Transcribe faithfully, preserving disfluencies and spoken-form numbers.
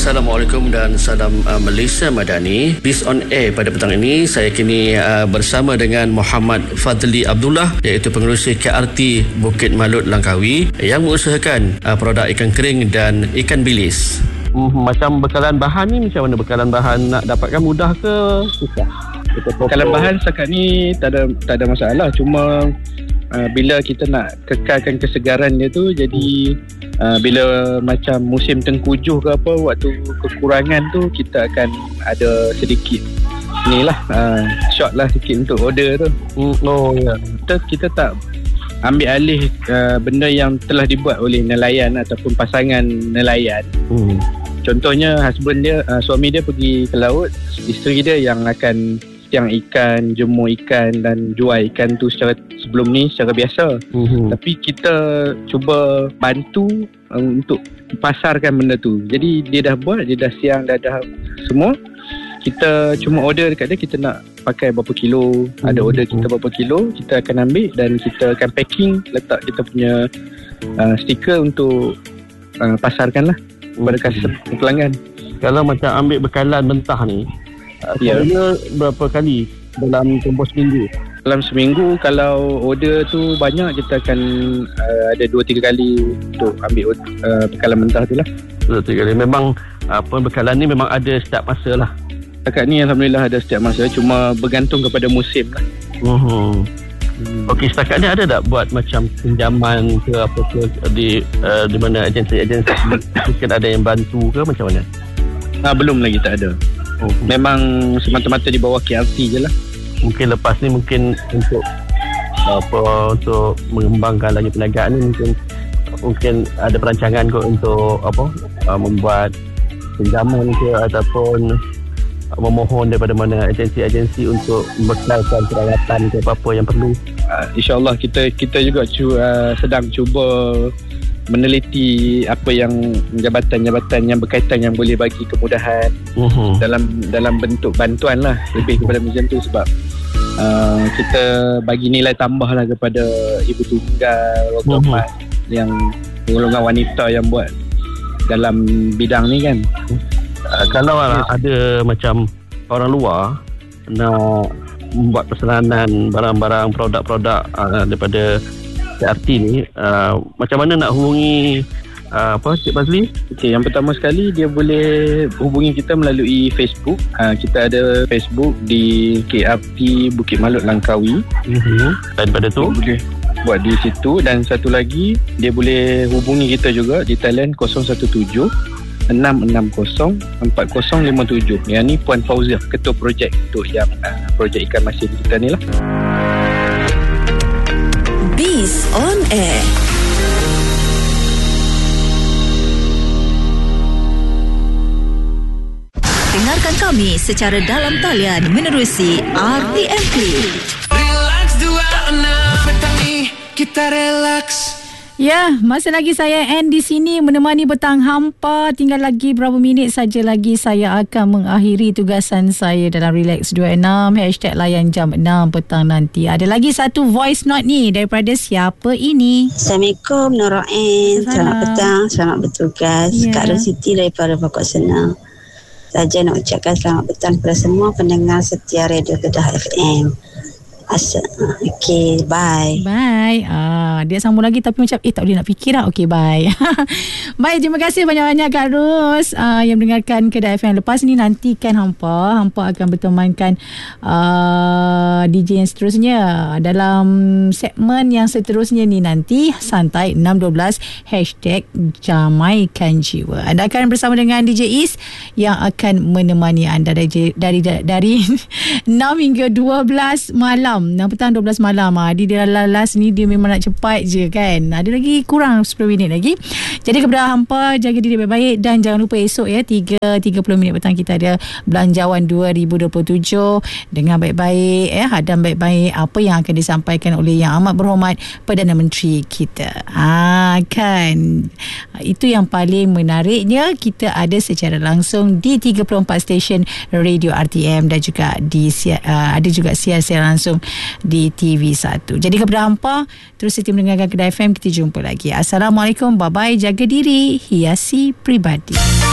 Assalamualaikum dan salam uh, Malaysia Madani. Bis on Air pada petang ini saya kini uh, bersama dengan Muhammad Fadli Abdullah, iaitu pengerusi K R T Bukit Malut Langkawi yang mengusahakan uh, produk ikan kering dan ikan bilis. Hmm, macam bekalan bahan ni, macam mana bekalan bahan nak dapatkan, mudah ke susah? Bekalan bahan setakat ni tak ada tak ada masalah, cuma uh, bila kita nak kekalkan kesegaran dia tu, jadi uh, bila macam musim tengkujuh ke apa, waktu kekurangan tu kita akan ada sedikit ni lah, uh, short lah sikit untuk order tu. Hmm, oh ya. Kita, kita tak ambil alih uh, benda yang telah dibuat oleh nelayan ataupun pasangan nelayan. Hmm. Contohnya husband dia, uh, suami dia pergi ke laut, isteri dia yang akan tiang ikan, jemur ikan dan jual ikan tu secara sebelum ni secara biasa. Mm-hmm. Tapi kita cuba bantu uh, untuk pasarkan benda tu. Jadi dia dah buat, dia dah siang, dah dah semua. Kita cuma order dekat dia, kita nak pakai berapa kilo, mm-hmm. ada order kita berapa kilo, kita akan ambil dan kita akan packing, letak kita punya uh, stiker untuk uh, pasarkan lah kepada customer, pelanggan. Kalau macam ambil bekalan mentah ni, ya, yeah. berapa kali dalam tempoh seminggu? Dalam seminggu, kalau order tu banyak, kita akan uh, ada dua tiga kali untuk ambil uh, bekalan mentah tu lah. dua tiga kali. Memang apa, bekalan ni memang ada setiap masa lah. Setakat ni Alhamdulillah ada setiap masa, cuma bergantung kepada musim lah. Uh-huh. Hmm. Okey, setakat ni ada tak buat macam pinjaman ke apa ke di uh, di mana agensi-agensi mungkin ada yang bantu ke macam mana? Ah, belum lagi, tak ada. Oh. Memang semata-mata di bawah K R T je lah. Mungkin lepas ni mungkin untuk apa, untuk mengembangkan lagi perniagaan ni, mungkin mungkin ada perancangan kot untuk apa, uh, membuat pinjaman ke ataupun memohon daripada mana agensi-agensi untuk bekalkan peralatan ke apa-apa yang perlu. Uh, InsyaAllah kita kita juga cu, uh, sedang cuba meneliti apa yang jabatan-jabatan yang berkaitan yang boleh bagi kemudahan uh-huh. dalam dalam bentuk bantuan lah, lebih kepada macam tu, sebab uh, kita bagi nilai tambah lah kepada ibu tunggal, uh-huh. yang golongan wanita yang buat dalam bidang ni kan. Uh, kalau yes. ada macam orang luar nak membuat persenanan barang-barang, produk-produk uh, daripada K R T ni, uh, macam mana nak hubungi uh, apa Cik Fazli? Okay, yang pertama sekali dia boleh hubungi kita melalui Facebook. Uh, kita ada Facebook di K R T Bukit Malut Langkawi. Mm-hmm. Daripada tu boleh buat di situ, dan satu lagi dia boleh hubungi kita juga di talian kosong satu tujuh enam enam kosong empat kosong lima tujuh. Yang ni Puan Fauziah, ketua projek untuk yang uh, projek ikan masin kita ni lah. Biz on Air. Dengarkan kami secara dalam talian menerusi R T M P. Relax dua enam petang ni kita relax. Ya, masih lagi saya Ann di sini menemani petang hampa. Tinggal lagi berapa minit saja lagi saya akan mengakhiri tugasan saya dalam Relax dua enam. Hashtag layan jam enam petang nanti. Ada lagi satu voice note ni daripada siapa ini? Assalamualaikum Nur Ain. Selamat petang, selamat bertugas. Yeah. Kak Rositi daripada Pokok Senang. Saja nak ucapkan selamat petang kepada semua pendengar setia Radio Kedah F M. Asa, okay, bye. Bye. Ah, dia sambung lagi tapi macam eh tak boleh nak fikir lah. Okay, bye. Baik, terima kasih banyak-banyak Kak Ros uh, yang mendengarkan Kedah F M. Lepas ni nantikan hampa, hampa akan bertemankan uh, D J yang seterusnya dalam segmen yang seterusnya ni nanti santai enam dua belas hashtag Jamaikan Jiwa. Anda akan bersama dengan D J Is yang akan menemani anda dari dari dari enam hingga dua belas malam. enam petang dua belas malam. Adi dia last ni dia memang nak cepat je kan. Ada lagi kurang sepuluh minit lagi. Jadi kepada hampa, jaga diri baik-baik dan jangan lupa esok ya tiga tiga puluh minit petang kita ada Belanjawan dua ribu dua puluh tujuh. Dengar baik-baik ya, hadam baik-baik apa yang akan disampaikan oleh Yang Amat Berhormat Perdana Menteri kita. Ah kan. Itu yang paling menariknya, kita ada secara langsung di tiga puluh empat stesen radio R T M dan juga di uh, ada juga siar-siar langsung di T V satu. Jadi kepada hampa, terus setia mendengarkan Kedah F M. Kita jumpa lagi. Assalamualaikum, bye-bye, jaga diri, hiasi pribadi.